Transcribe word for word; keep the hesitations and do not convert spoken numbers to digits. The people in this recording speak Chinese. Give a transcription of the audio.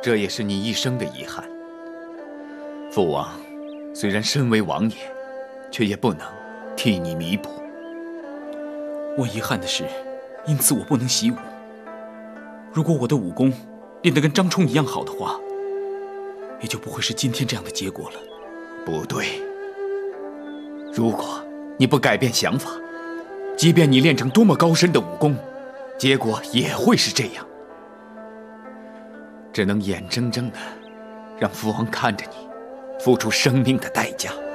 这也是你一生的遗憾。父王虽然身为王爷，却也不能替你弥补。 我遗憾的是，因此我不能习武。如果我的武功练得跟张冲一样好的话，也就不会是今天这样的结果了。 不对，如果你不改变想法，即便你练成多么高深的武功，结果也会是这样。只能眼睁睁的让父王看着你付出生命的代价。